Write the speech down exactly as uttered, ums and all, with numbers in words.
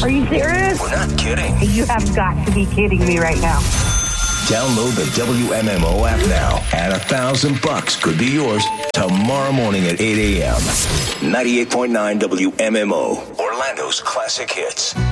Are you serious? We're not kidding. You have got to be kidding me right now. Download the W M M O app now, and a thousand bucks could be yours tomorrow morning at eight a.m. ninety-eight point nine W M M O, Orlando's classic hits.